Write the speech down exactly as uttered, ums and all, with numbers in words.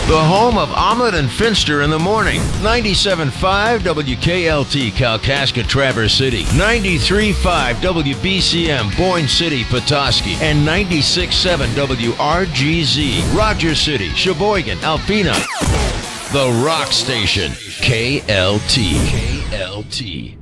The home of Omelet and Finster in the morning. ninety-seven point five W K L T, Kalkaska, Traverse City. ninety-three point five W B C M, Boyne City, Petoskey. And ninety-six point seven W R G Z, Rogers City, Sheboygan, Alpena. The Rock Station, K L T. K L T.